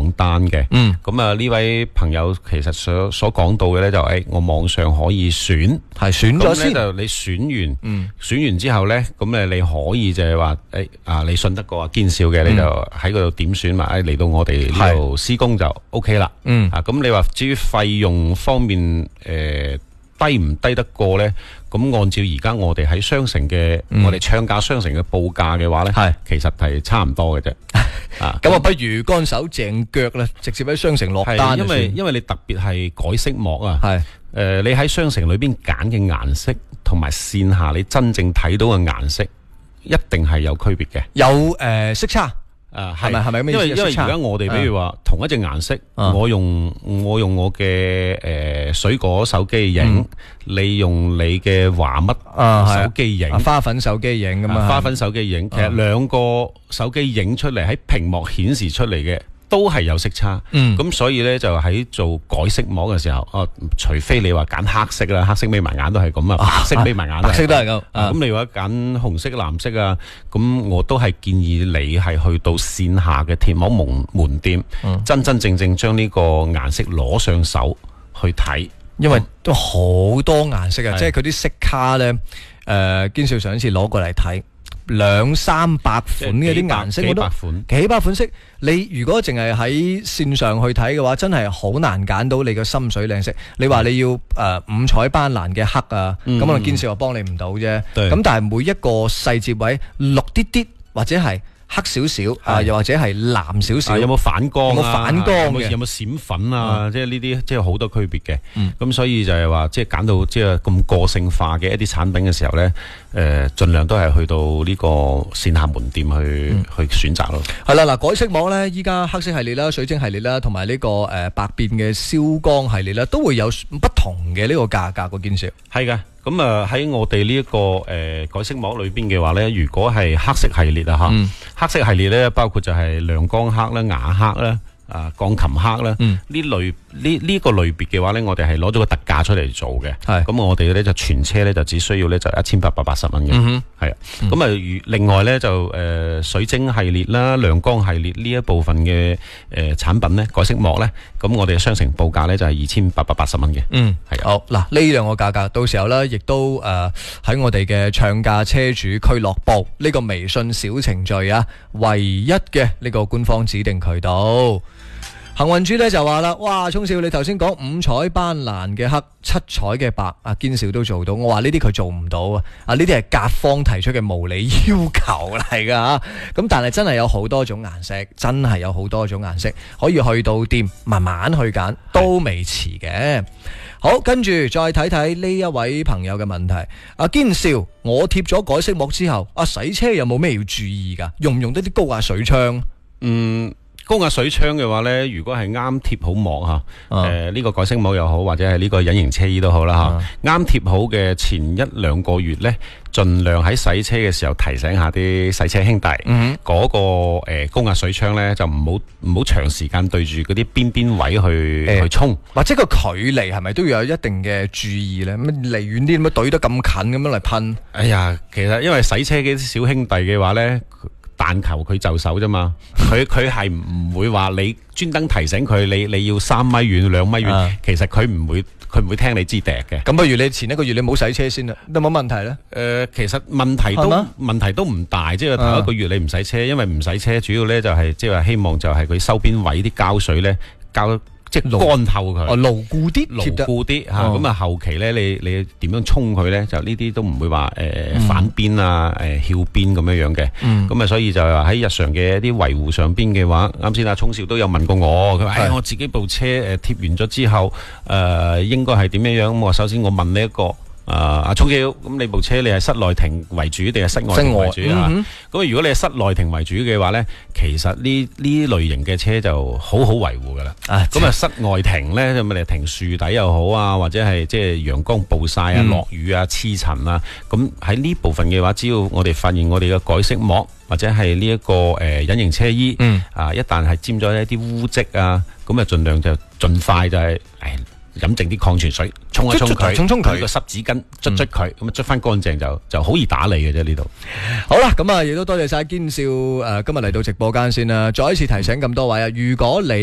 網單嘅。咁啊呢位朋友其實所講到嘅咧就我網上可以選， 係選咗先， 就你選完之後咧，咁你可以就係話你信得過啊堅少嘅，你就喺嗰度點選嘛，嚟到我哋呢度施工就 OK 啦。咁你話至於費用方面低唔低得過咧？咁按照而家我哋喺商城嘅我哋唱價商城嘅報價嘅話咧，其實係差唔多嘅啫。 咁啊，不如乾手淨腳啦，直接喺商城落單。 因為你特別係改色膜啊，你喺商城裏邊揀嘅顏色同埋線下你真正睇到嘅顏色，一定係有區別嘅， 有色差。係咪咁？ 因為而家我哋比如話同一隻顏色，我用我嘅水果手機影，你用你嘅華乜手機影， 花粉手機影咁啊， 花粉手機影，其實兩個手機影出嚟喺屏幕顯示出嚟嘅都係有色差。咁所以咧就喺做改色膜嘅時候，除非你話揀黑色啦，黑色眯埋眼都係咁啊，白色眯埋眼， 白色都係咁。 咁你話揀紅色、藍色啊，咁我都係建議你係去到線下嘅貼膜門店，真真正正將呢個顏色攞上手去睇， 因為都好多顏色啊，即係佢啲色卡咧，堅少上一次攞過嚟睇。200-300款嘅啲顏色，幾百款色。你如果淨係喺線上去睇嘅話，真係好難揀到你個心水靚色。你話你要五彩斑斕嘅黑啊，咁可能堅少話幫你唔到啫。咁但係每一個細節位綠啲啲或者係黑少少又或者係藍少少， 有冇反光有冇反光嘅， 有冇閃粉啊？即係呢啲即係好多區別嘅。咁所以就係話，即係揀到即係咁個性化嘅一啲產品嘅時候咧，盡量都係去到呢個線下門店去選擇咯。 係啦，嗱，改色膜咧，依家黑色系列啦、水晶系列啦，同埋呢個百變嘅燒光系列啦，都會有不同嘅呢個價格嘅堅少。係嘅。 咁喺我哋呢一個改色膜裏邊嘅話咧，如果係黑色系列啊黑色系列咧包括就係亮光黑啦、雅黑啦、鋼琴黑啦，呢個類別嘅話咧，我哋係攞咗個特價出嚟做嘅。咁我哋咧就全車咧就只需要咧就1880蚊嘅。係啊，咁啊另外咧就水晶系列啦、亮光系列呢一部分嘅產品咧，改色膜咧，咁我哋嘅商城報價咧就係2880蚊嘅。係好嗱，呢兩個價格到時候咧，亦都喺我哋嘅唱價車主俱樂部呢個微信小程序啊，唯一嘅呢個官方指定渠道。幸運豬咧就話啦，哇，聰少你頭先講五彩斑斕嘅黑、七彩嘅白，堅少都做到。我話呢啲佢做唔到啊，呢啲係甲方提出嘅無理要求嚟噶。咁但係真係有好多種顏色，真係有好多種顏色可以去到店慢慢去揀，都未遲嘅。好，跟住再睇睇呢一位朋友嘅問題。堅少，我貼咗改色膜之後，洗車有冇咩要注意噶？用唔用得啲高壓水槍？ 高壓水槍嘅話呢，如果係啱貼好膜呢個改色膜又好，或者係呢個隱形車衣都好啦啱貼好嘅前1-2個月呢，盡量喺洗車嘅時候提醒下啲洗車兄弟，嗰個高壓水槍呢，就唔好長時間對住嗰啲邊位去衝， 或者個距離係咪都要有一定嘅注意呢？咁離遠啲，咁懟得咁近咁樣嚟噴。 哎呀，其實因為洗車嘅啲小兄弟嘅話呢，但求佢就手啫嘛，佢係唔會話你專登提醒佢，你要3米遠、2米遠，其實佢唔會聽你支笛嘅。咁不如你前1個月你冇洗車先啦，有冇問題呢？ 其實問題都唔大，即係頭1個月你唔洗車，因為唔洗車主要呢就係即係話希望就係佢收邊位啲膠水呢即係乾透佢， 牢固啲嚇。咁後期咧，你點樣沖佢咧？就呢啲都唔會話反邊啊、翹邊咁樣嘅。咁所以就話喺日常嘅一啲維護上邊嘅話，啱先聰少都有問過我，佢話我自己部車貼完咗之後，應該係點樣？咁我首先我問呢一個。聰少，咁你部車你係室內停為主定係室外停為主啊？咁如果你係室內停為主嘅話呢，其實呢類型嘅車就好維護噶啦。咁室外停呢，咁你停樹底又好啊，或者係即係陽光暴曬啊、落雨啊、黐塵啊，咁喺呢部分嘅話，只要我哋發現我哋嘅改色膜或者係呢一個隱形車衣，一旦係沾咗一啲污漬啊，咁盡量就盡快就係飲剩啲礦泉水沖一沖佢， 沖佢個濕紙巾捽佢，咁捽翻乾淨就好易打理嘅啫呢度。 好啦，咁亦都多謝晒堅少今日嚟到直播間先啦。再一次提醒咁多位如果你